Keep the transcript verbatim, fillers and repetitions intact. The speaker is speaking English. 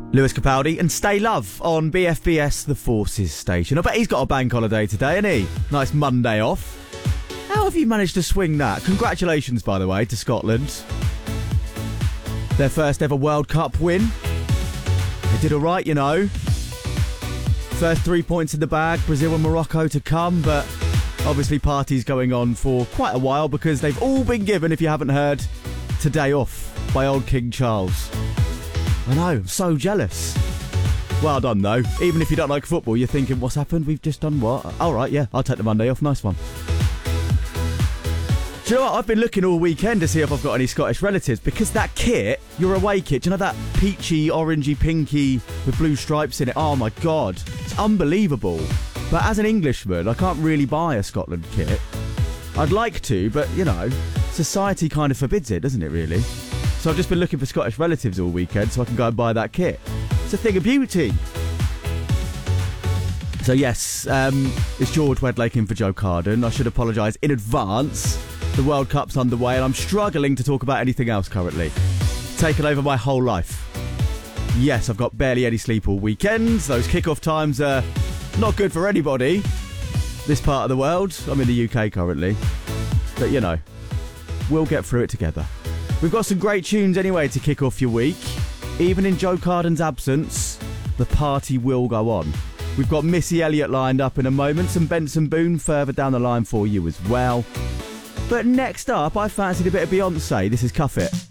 Lewis Capaldi and Stay Love on B F B S The Forces station. I bet he's got a bank holiday today, hasn't he? Nice Monday off. How have you managed to swing that? Congratulations, by the way, to Scotland. Their first ever World Cup win. They did all right, you know. First three points in the bag, Brazil and Morocco to come, but obviously parties going on for quite a while because they've all been given, if you haven't heard, today off by old King Charles. I know, I'm so jealous. Well done, though. Even if you don't like football, you're thinking, what's happened? We've just done what? All right, yeah, I'll take the Monday off. Nice one. Do you know what? I've been looking all weekend to see if I've got any Scottish relatives because that kit, your away kit, do you know that peachy, orangey, pinky with blue stripes in it? Oh, my God. It's unbelievable. But as an Englishman, I can't really buy a Scotland kit. I'd like to, but, you know, society kind of forbids it, doesn't it, really? So I've just been looking for Scottish relatives all weekend so I can go and buy that kit. It's a thing of beauty. So yes, um, it's George Wedlake in for Joe Carden. I should apologise in advance. The World Cup's underway and I'm struggling to talk about anything else currently. Taken over my whole life. Yes, I've got barely any sleep all weekend. Those kick-off times are not good for anybody. This part of the world. I'm in the U K currently. But, you know, we'll get through it together. We've got some great tunes anyway to kick off your week. Even in Joe Carden's absence, the party will go on. We've got Missy Elliott lined up in a moment, and Benson Boone further down the line for you as well. But next up, I fancied a bit of Beyonce. This is Cuff It.